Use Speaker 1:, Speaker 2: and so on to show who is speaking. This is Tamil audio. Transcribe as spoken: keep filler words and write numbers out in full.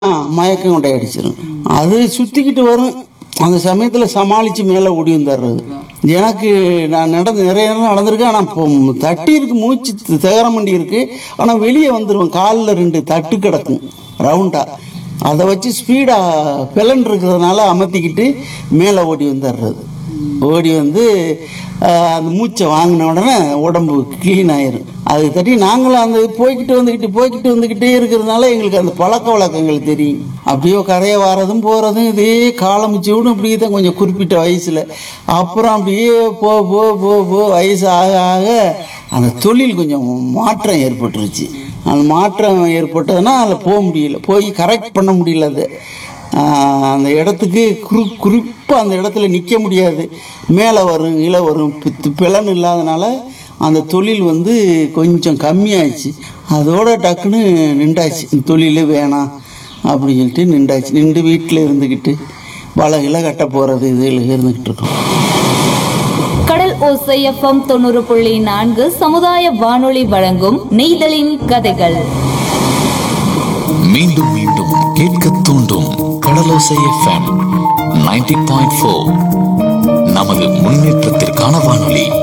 Speaker 1: மயக்கம் கொண்டே அடிச்சிடும். அது சுற்றிக்கிட்டு வரும். அந்த சமயத்தில் சமாளித்து மேலே ஓடி வந்துடுறது. எனக்கு நான் நடந்து நிறைய நேரம் நடந்திருக்கேன். ஆனால் இப்போ தட்டி இருக்கு, மூச்சு திகரம் வண்டி இருக்கு. ஆனால் வெளியே வந்துடுவேன். காலில் ரெண்டு தட்டு கிடக்கும் ரவுண்டா. அதை வச்சு ஸ்பீடாக பிளன் இருக்கிறதுனால அமர்த்திக்கிட்டு மேலே ஓடி வந்துடுறது. ஓடி வந்து அந்த மூச்சை வாங்கின உடனே உடம்பு க்ளீன் ஆயிரும். அது தட்டி நாங்களும் அந்த போய்கிட்டு வந்துக்கிட்டு போய்கிட்டு வந்துக்கிட்டே இருக்கிறதுனால எங்களுக்கு அந்த பழக்க வழக்கங்கள் தெரியும். அப்படியே கரையை வாரதும் போகிறதும் இதே காலமிச்சு விடும். அப்படியே தான் கொஞ்சம் குறிப்பிட்ட வயசில். அப்புறம் அப்படியே போ போ போ போ வயசு ஆக ஆக அந்த தொழில் கொஞ்சம் மாற்றம் ஏற்பட்டுருச்சு. அந்த மாற்றம் ஏற்பட்டதுன்னா அதில் போக முடியல, போய் கரெக்ட் பண்ண முடியல. அது அந்த இடத்துக்கு குறு குறிப்பாக அந்த இடத்துல நிற்க முடியாது. மேலே வரும் கீழே வரும். பிளன் இல்லாதனால அந்த தொழில் வந்து கொஞ்சம் கம்மியாச்சு. அதோட டக்குன்னு நின்றாச்சு. தொழில் வேணாம் அப்படின்னு சொல்லிட்டு நின்றாச்சு. நின்று வீட்டில் இருந்துக்கிட்டு வலைகளை கட்ட போகிறது இதில் இருந்துக்கிட்டு இருக்கோம்.
Speaker 2: கடல் ஓசை எஃப்எம் தொண்ணூறு புள்ளி நான்கு சமுதாய வானொலி வழங்கும் நெய்தலின் கதைகள்.
Speaker 3: மீண்டும் மீண்டும் கேட்க தூண்டும் கடலோசை எஃப்எம் தொண்ணூறு புள்ளி நான்கு. நமது முன்னேற்றத்திற்கான வானொலி.